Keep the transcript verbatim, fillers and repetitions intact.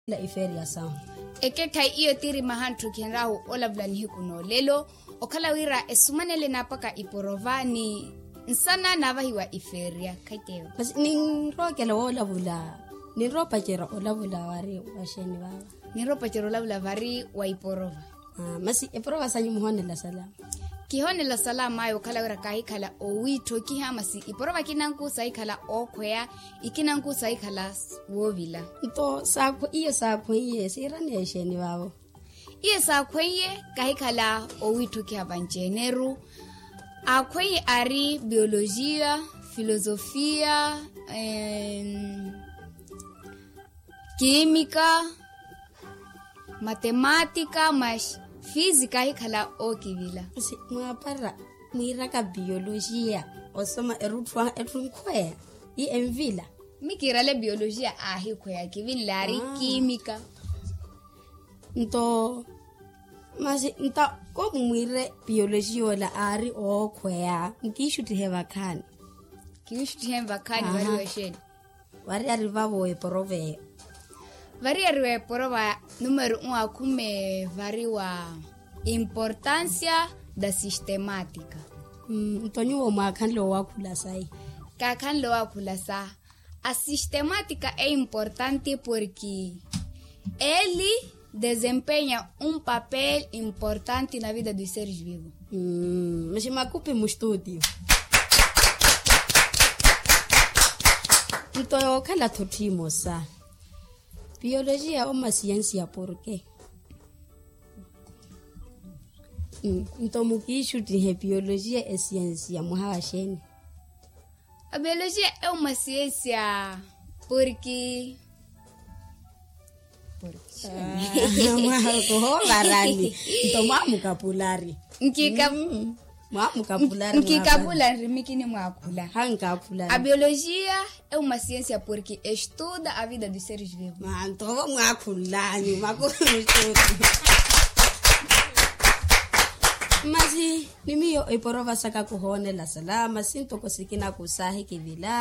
la iferia sound eke tai iyo tiri mahantu kenrahu olablan hikuno lelo okala wira esumanele napaka iporovani nsana navahiwa iferia kaiteo bas ninrokela olabula ninropa jera olabula wari washeni baba ninropa jera olabula wari wa iporova ah masi iporova sanyu muhone la salama kihone la salama ayo kala wira kahikala owito kihamasi iporova kinanku saikala okwea ikinanku saikala wovila ito sakho iyo sakho iye sirane sheni baba iye sakhoye kahikala owito kihabanjeneru akwai ari biologia filosofia em, química matemática mas física hikala okivila si mwapara mwiraka biologia osoma erutwa etrunkwea i envila mikira le biologia ahi kwea kivin lari ah. química nto masi nta ko mwire biologia wala ari okwea nkishuti heva khani kishuti heva khani wari washeni wari arriva boe prove vari arriva prova numero um akume vari wa importância da sistemática mm ntonyo wa makhan lo wakula sai ka khan lo wakula sa a sistemática é importante porque ele desempenha um papel importante na vida dos seres vivos. Hum, mas makupe mu studio. Então, kala totimo sa. Biologia é uma ciência por quê? Hum, então mukishu de biologia é ciência muhawasheni. A biologia é uma ciência porque Mwa barani ntomamu kapulari nkika mwa kapulari nkikapulari mikini mwakula hanga kapulari a biologia é uma ciência porque estuda a vida dos seres vivos manto mwakulani makuru Masi nimiyo iporova saka kuhone la salama sinto kosikina kusahi kivila